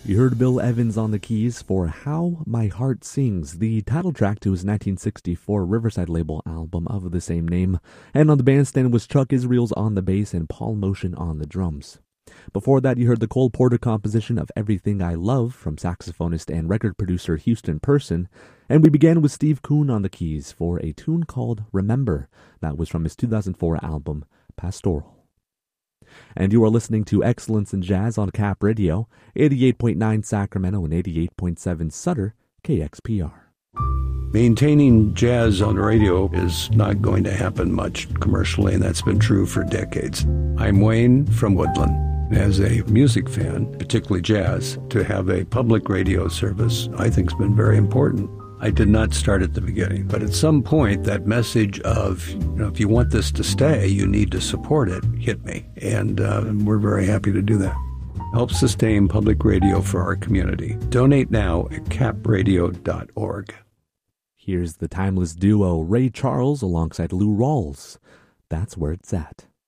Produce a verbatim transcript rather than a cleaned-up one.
You heard Bill Evans on the keys for How My Heart Sings, the title track to his nineteen sixty-four Riverside label album of the same name. And on the bandstand was Chuck Israels on the bass and Paul Motion on the drums. Before that, you heard the Cole Porter composition of Everything I Love from saxophonist and record producer Houston Person. And we began with Steve Kuhn on the keys for a tune called Remember. That was from his two thousand four album, Pastoral. And you are listening to Excellence in Jazz on Cap Radio, eighty-eight point nine Sacramento and eighty-eight point seven Sutter, K X P R. Maintaining jazz on the radio is not going to happen much commercially, and that's been true for decades. I'm Wayne from Woodland. As a music fan, particularly jazz, to have a public radio service I think has been very important. I did not start at the beginning, but at some point that message of, you know, if you want this to stay, you need to support it, hit me. And uh, we're very happy to do that. Help sustain public radio for our community. Donate now at cap radio dot org. Here's the timeless duo Ray Charles alongside Lou Rawls. That's Where It's At.